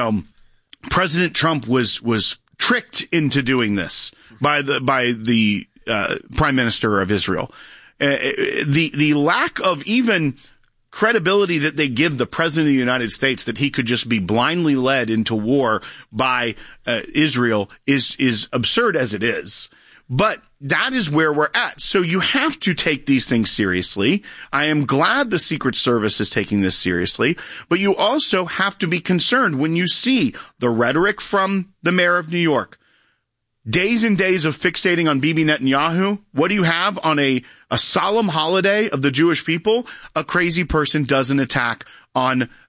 [SPEAKER 22] President Trump was tricked into doing this by the Prime Minister of Israel. The lack of even credibility that they give the President of the United States, that he could just be blindly led into war by Israel, is absurd as it is. But that is where we're at. So you have to take these things seriously. I am glad the Secret Service is taking this seriously, but you also have to be concerned when you see the rhetoric from the mayor of New York. Days and days of fixating on Bibi Netanyahu. What do you have on a solemn holiday of the Jewish people? A crazy person does an attack on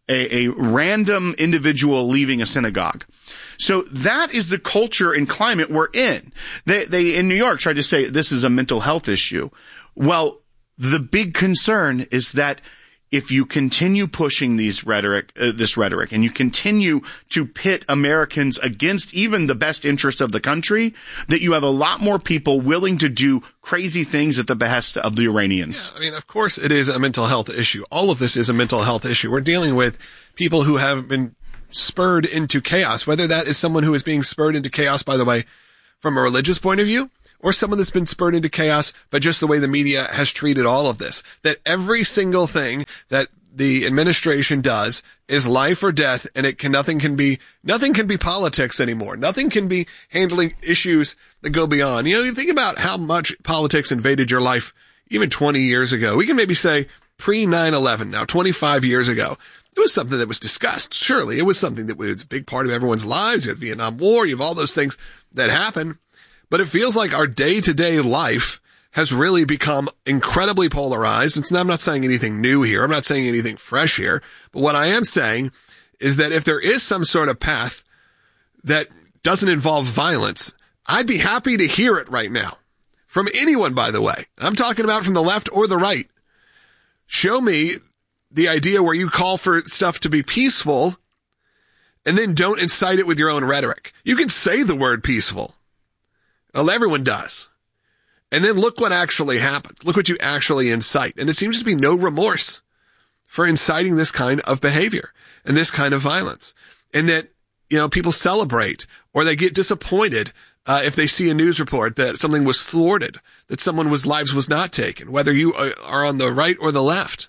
[SPEAKER 22] a random individual leaving a synagogue. So that is the culture and climate we're in. They in New York tried to say this is a mental health issue. Well, the big concern is that if you continue pushing this rhetoric, and you continue to pit Americans against even the best interest of the country, that you have a lot more people willing to do crazy things at the behest of the Iranians.
[SPEAKER 21] Yeah, I mean, of course it is a mental health issue. All of this is a mental health issue. We're dealing with people who have been spurred into chaos, whether that is someone who is being spurred into chaos, by the way, from a religious point of view, or someone that's been spurred into chaos, but just the way the media has treated all of this. That every single thing that the administration does is life or death, and nothing can be politics anymore. Nothing can be handling issues that go beyond. You think about how much politics invaded your life even 20 years ago. We can maybe say pre 9/11 now, 25 years ago. It was something that was discussed. Surely it was something that was a big part of everyone's lives. You have the Vietnam War, you have all those things that happen. But it feels like our day-to-day life has really become incredibly polarized. I'm not saying anything new here. I'm not saying anything fresh here. But what I am saying is that if there is some sort of path that doesn't involve violence, I'd be happy to hear it right now. From anyone, by the way. I'm talking about from the left or the right. Show me the idea where you call for stuff to be peaceful and then don't incite it with your own rhetoric. You can say the word peaceful. Well, everyone does. And then look what actually happens. Look what you actually incite. And it seems to be no remorse for inciting this kind of behavior and this kind of violence. And that, people celebrate or they get disappointed if they see a news report that something was thwarted, that someone's lives was not taken, whether you are on the right or the left.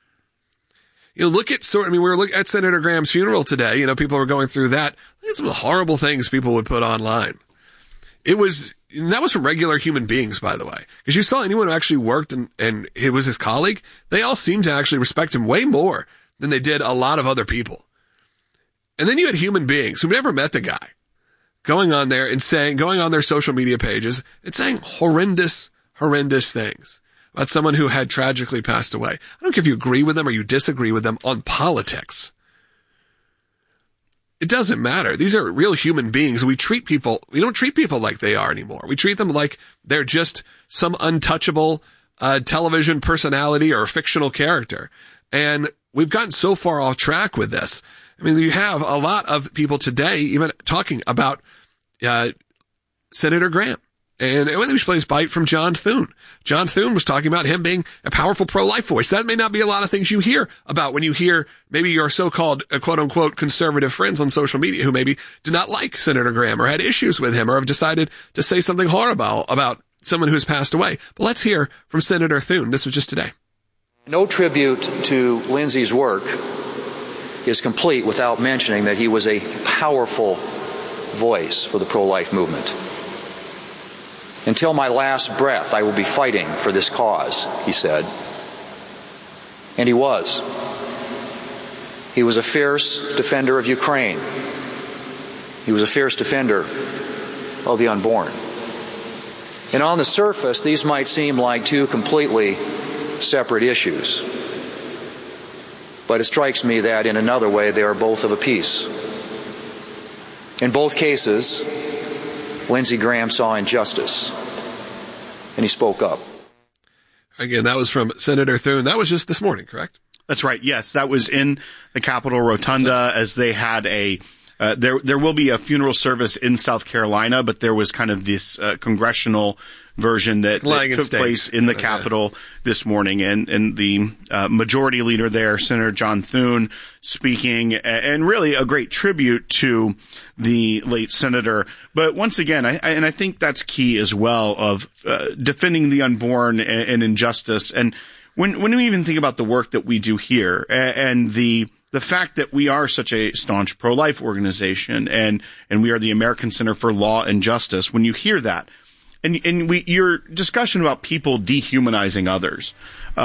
[SPEAKER 21] Look at we were looking at Senator Graham's funeral today. People were going through that. Look at some of the horrible things people would put online. That was from regular human beings, by the way. Because you saw anyone who actually worked and it was his colleague, they all seemed to actually respect him way more than they did a lot of other people. And then you had human beings who never met the guy going on there and going on their social media pages and saying horrendous things about someone who had tragically passed away. I don't care if you agree with them or you disagree with them on politics. It doesn't matter. These are real human beings. We don't treat people like they are anymore. We treat them like they're just some untouchable television personality or fictional character. And we've gotten so far off track with this. I mean, you have a lot of people today even talking about Senator Graham. And we should play this bite from John Thune. John Thune was talking about him being a powerful pro-life voice. That may not be a lot of things you hear about when you hear maybe your so-called quote-unquote conservative friends on social media who maybe did not like Senator Graham or had issues with him or have decided to say something horrible about someone who's passed away. But let's hear from Senator Thune. This was just today.
[SPEAKER 6] No tribute to Lindsey's work is complete without mentioning that he was a powerful voice for the pro-life movement. Until my last breath, I will be fighting for this cause, he said. And he was. He was a fierce defender of Ukraine. He was a fierce defender of the unborn. And on the surface, these might seem like two completely separate issues. But it strikes me that in another way, they are both of a piece. In both cases, Lindsey Graham saw injustice, and he spoke up.
[SPEAKER 21] Again, that was from Senator Thune. That was just this morning, correct?
[SPEAKER 22] That's right. Yes, that was in the Capitol Rotunda as they had there will be a funeral service in South Carolina, but there was kind of this congressional version that took place in the Capitol this morning. And the majority leader there, Senator John Thune, speaking, and really a great tribute to the late senator. But once again, I think that's key as well of defending the unborn and injustice. And when we even think about the work that we do here and the fact that we are such a staunch pro-life organization and we are the American Center for Law and Justice, when you hear that, and your discussion about people dehumanizing others,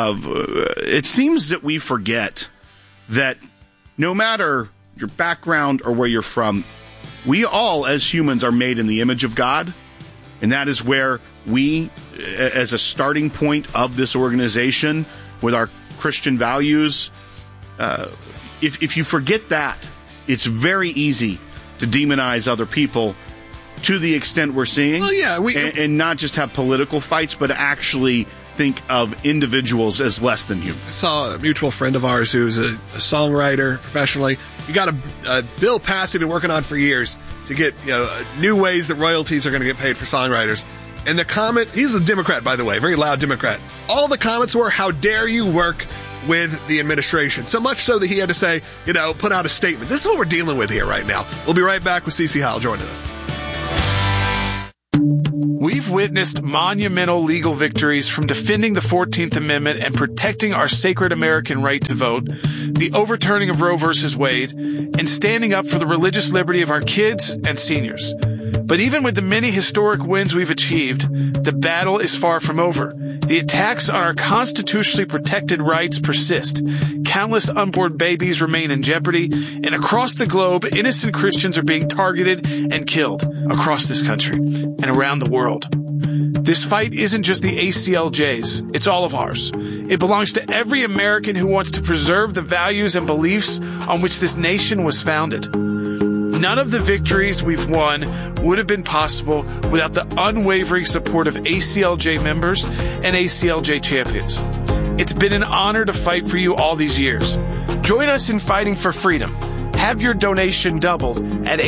[SPEAKER 22] it seems that we forget that no matter your background or where you're from, we all as humans are made in the image of God, and that is where we, as a starting point of this organization, with our Christian values, if you forget that, it's very easy to demonize other people to the extent we're seeing.
[SPEAKER 21] Well, yeah,
[SPEAKER 22] and not just have political fights, but actually think of individuals as less than human.
[SPEAKER 21] I saw a mutual friend of ours who's a songwriter professionally. He got a bill passed he'd been working on for years to get new ways that royalties are going to get paid for songwriters. And the comments, he's a Democrat, by the way, very loud Democrat. All the comments were, how dare you work with the administration? So much so that he had to say, put out a statement. This is what we're dealing with here right now. We'll be right back with CeCe Howell joining us.
[SPEAKER 7] We've witnessed monumental legal victories from defending the 14th Amendment and protecting our sacred American right to vote, the overturning of Roe v. Wade, and standing up for the religious liberty of our kids and seniors. But even with the many historic wins we've achieved, the battle is far from over. The attacks on our constitutionally protected rights persist. Countless unborn babies remain in jeopardy, and across the globe, innocent Christians are being targeted and killed across this country and around the world. This fight isn't just the ACLJ's, it's all of ours. It belongs to every American who wants to preserve the values and beliefs on which this nation was founded. None of the victories we've won would have been possible without the unwavering support of ACLJ members and ACLJ champions. It's been an honor to fight for you all these years. Join us in fighting for freedom. Have your donation doubled at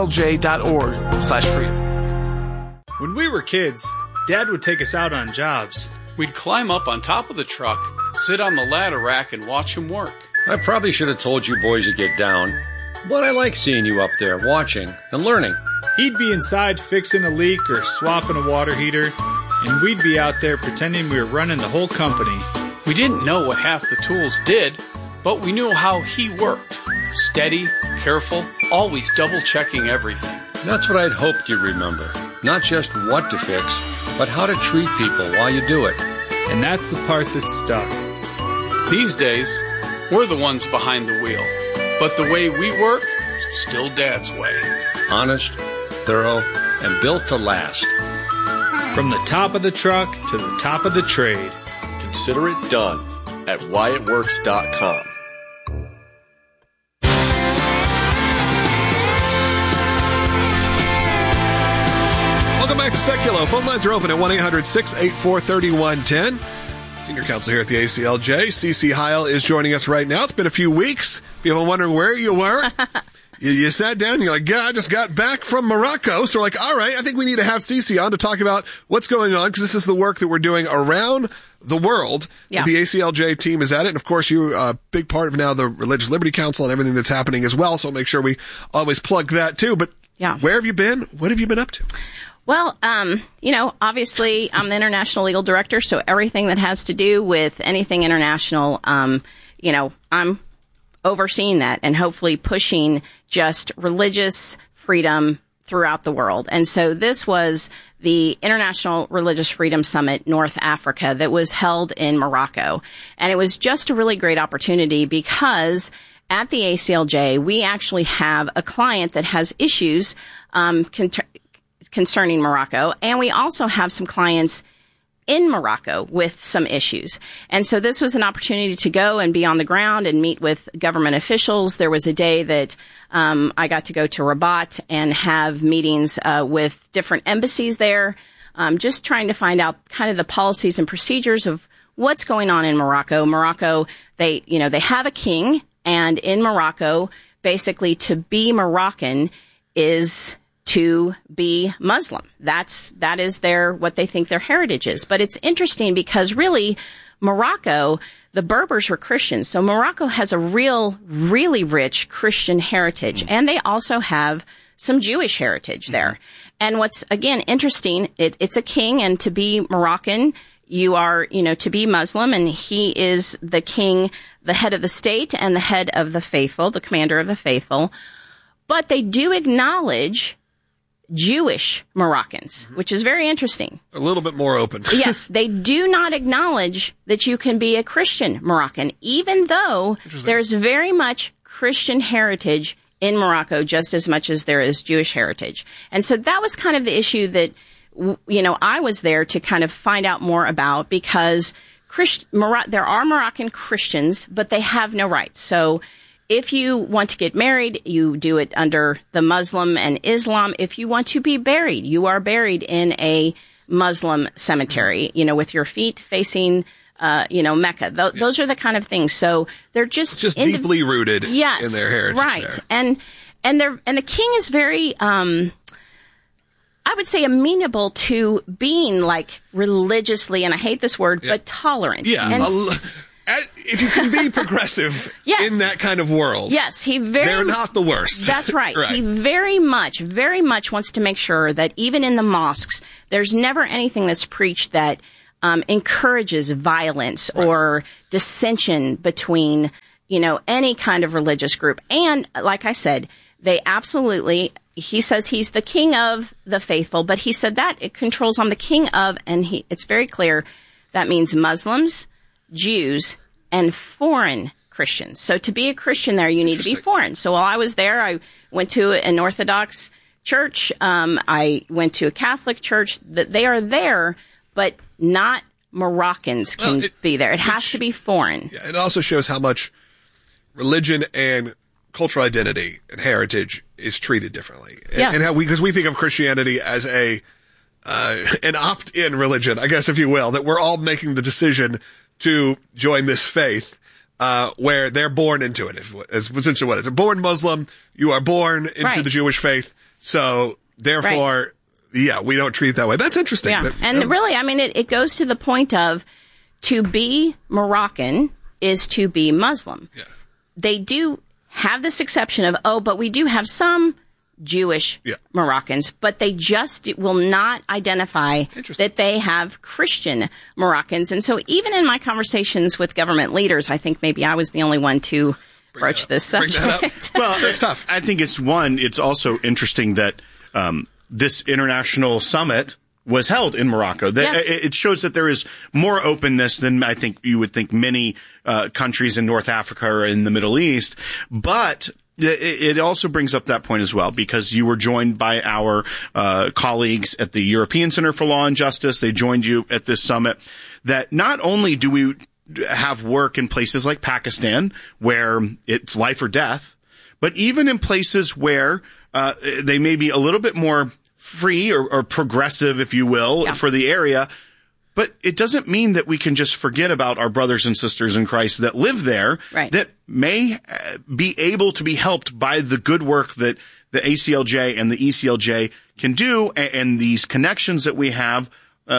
[SPEAKER 7] aclj.org/freedom.
[SPEAKER 8] When we were kids, Dad would take us out on jobs. We'd climb up on top of the truck, sit on the ladder rack, and watch him work.
[SPEAKER 9] I probably should have told you boys to get down, but I like seeing you up there watching and learning.
[SPEAKER 8] He'd be inside fixing a leak or swapping a water heater, and we'd be out there pretending we were running the whole company. We didn't know what half the tools did, but we knew how he worked. Steady, careful, always double-checking everything.
[SPEAKER 9] That's what I'd hoped you'd remember. Not just what to fix, but how to treat people while you do it.
[SPEAKER 8] And that's the part that stuck. These days, we're the ones behind the wheel. But the way we work, still Dad's way.
[SPEAKER 9] Honest, thorough, and built to last.
[SPEAKER 8] From the top of the truck to the top of the trade.
[SPEAKER 24] Consider it done at whyitworks.com.
[SPEAKER 21] Welcome back to Seculo. Phone lines are open at 1-800-684-3110. Senior counsel here at the ACLJ, CeCe Howell, is joining us right now. It's been a few weeks. People wondering where you were. You sat down and you're like, yeah, I just got back from Morocco. So we're like, all right, I think we need to have CeCe on to talk about what's going on, because this is the work that we're doing around the world. Yeah. The ACLJ team is at it. And of course, you're a big part of now the Religious Liberty Council and everything that's happening as well. So we'll make sure we always plug that too. But where have you been? What have you been up to?
[SPEAKER 25] Well, obviously I'm the international legal director, so everything that has to do with anything international, I'm overseeing that and hopefully pushing just religious freedom throughout the world. And so this was the International Religious Freedom Summit North Africa that was held in Morocco. And it was just a really great opportunity because at the ACLJ, we actually have a client that has issues concerning Morocco, and we also have some clients in Morocco with some issues. And so this was an opportunity to go and be on the ground and meet with government officials. There was a day that I got to go to Rabat and have meetings with different embassies there, just trying to find out kind of the policies and procedures of what's going on in Morocco. Morocco, they have a king, and in Morocco, basically to be Moroccan is to be Muslim. That is what they think their heritage is. But it's interesting because really Morocco, the Berbers were Christians. So Morocco has a really rich Christian heritage. And they also have some Jewish heritage there. And what's, again, interesting, it's a king, and to be Moroccan, you are, to be Muslim, and he is the king, the head of the state and the head of the faithful, the commander of the faithful. But they do acknowledge Jewish Moroccans, which is very interesting.
[SPEAKER 21] A little bit more open.
[SPEAKER 25] Yes, they do not acknowledge that you can be a Christian Moroccan, even though there's very much Christian heritage in Morocco, just as much as there is Jewish heritage. And so that was kind of the issue that, I was there to kind of find out more about, because there are Moroccan Christians, but they have no rights. So if you want to get married, you do it under the Muslim and Islam. If you want to be buried, you are buried in a Muslim cemetery, with your feet facing, Mecca. Those are the kind of things. So they're just
[SPEAKER 21] deeply rooted in their heritage.
[SPEAKER 25] Right.
[SPEAKER 21] There.
[SPEAKER 25] And the king is very, I would say, amenable to being like religiously, and I hate this word, but tolerant.
[SPEAKER 21] Yeah.
[SPEAKER 25] And
[SPEAKER 21] if you can be progressive in that kind of world.
[SPEAKER 25] Yes,
[SPEAKER 21] they're not the worst.
[SPEAKER 25] That's right. He very much wants to make sure that even in the mosques, there's never anything that's preached that encourages violence or dissension between, any kind of religious group. And like I said, he says he's the king of the faithful, but he said that it controls I'm the king of, and it's very clear that means Muslims, Jews, and foreign Christians. So to be a Christian there, you need to be foreign. So while I was there, I went to an Orthodox church. I went to a Catholic church. They are there, but not Moroccans can be there. It has to be foreign.
[SPEAKER 21] Yeah, it also shows how much religion and cultural identity and heritage is treated differently. And how because we think of Christianity as an opt-in religion, I guess, if you will, that we're all making the decision to join this faith, where they're born into it, is essentially what it is. They're born Muslim, you are born into the Jewish faith, so therefore, we don't treat it that way. That's interesting.
[SPEAKER 25] Yeah. Really, it goes to the point of to be Moroccan is to be Muslim. Yeah. They do have this exception of, but we do have some Jewish Moroccans, but they just will not identify that they have Christian Moroccans. And so even in my conversations with government leaders, I think maybe I was the only one to broach this subject.
[SPEAKER 21] Well, it's tough.
[SPEAKER 22] I think it's also interesting that this international summit was held in Morocco. It shows that there is more openness than I think you would think many countries in North Africa or in the Middle East. But it also brings up that point as well, because you were joined by our colleagues at the European Center for Law and Justice. They joined you at this summit. That not only do we have work in places like Pakistan, where it's life or death, but even in places where they may be a little bit more free or progressive, if you will, for the area. But it doesn't mean that we can just forget about our brothers and sisters in Christ that live there, that may be able to be helped by the good work that the ACLJ and the ECLJ can do, and these connections that we have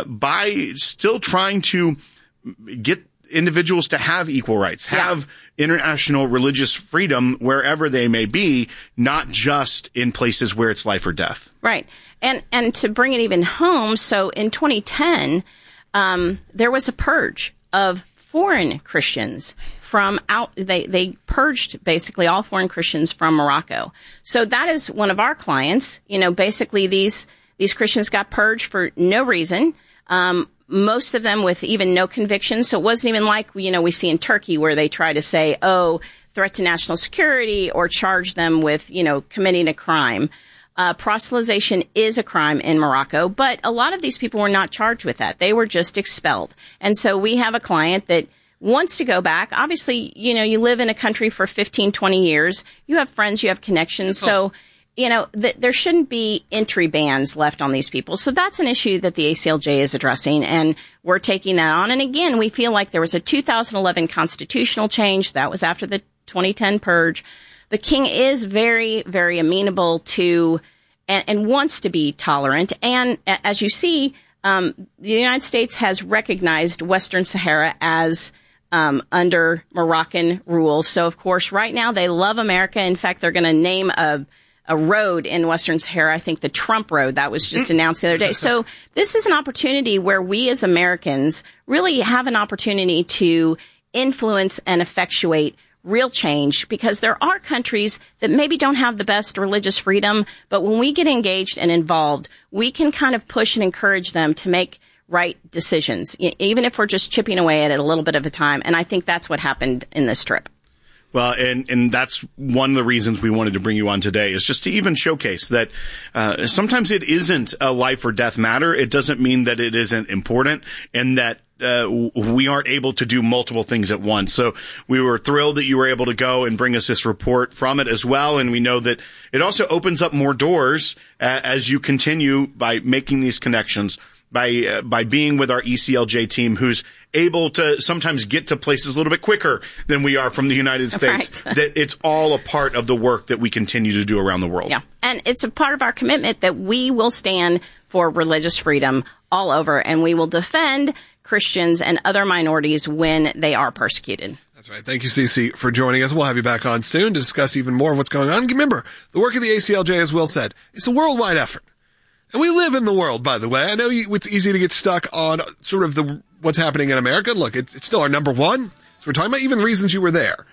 [SPEAKER 22] by still trying to get individuals to have equal rights, have international religious freedom wherever they may be, not just in places where it's life or death.
[SPEAKER 25] Right. And to bring it even home, so in 2010, there was a purge of foreign Christians they purged basically all foreign Christians from Morocco. So that is one of our clients. Basically these Christians got purged for no reason. Most of them with even no conviction. So it wasn't even like, we see in Turkey where they try to say, threat to national security or charge them with, committing a crime. Proselytization is a crime in Morocco, but a lot of these people were not charged with that. They were just expelled. And so we have a client that wants to go back. Obviously, you live in a country for 15, 20 years. You have friends, you have connections. So, there shouldn't be entry bans left on these people. So that's an issue that the ACLJ is addressing, and we're taking that on. And again, we feel like there was a 2011 constitutional change. That was after the 2010 purge. The king is very, very amenable to and wants to be tolerant. And as you see, the United States has recognized Western Sahara as under Moroccan rule. So, of course, right now they love America. In fact, they're going to name a road in Western Sahara, I think the Trump Road, that was just announced the other day. So this is an opportunity where we as Americans really have an opportunity to influence and effectuate real change, because there are countries that maybe don't have the best religious freedom, but when we get engaged and involved, we can kind of push and encourage them to make right decisions, even if we're just chipping away at it a little bit of a time. And I think that's what happened in this trip.
[SPEAKER 22] Well, and that's one of the reasons we wanted to bring you on today, is just to even showcase that sometimes it isn't a life or death matter. It doesn't mean that it isn't important, and that we aren't able to do multiple things at once. So we were thrilled that you were able to go and bring us this report from it as well. And we know that it also opens up more doors as you continue by making these connections, by being with our ECLJ team, who's able to sometimes get to places a little bit quicker than we are from the United States. Right. That it's all a part of the work that we continue to do around the world.
[SPEAKER 25] Yeah. And it's a part of our commitment that we will stand for religious freedom all over, and we will defend Christians and other minorities when they are persecuted.
[SPEAKER 21] That's right. Thank you, Cece, for joining us. We'll have you back on soon to discuss even more of what's going on. Remember, the work of the ACLJ, as Will said, it's a worldwide effort. And we live in the world, by the way. I know it's easy to get stuck on sort of what's happening in America. Look, it's still our number one. So we're talking about even reasons you were there.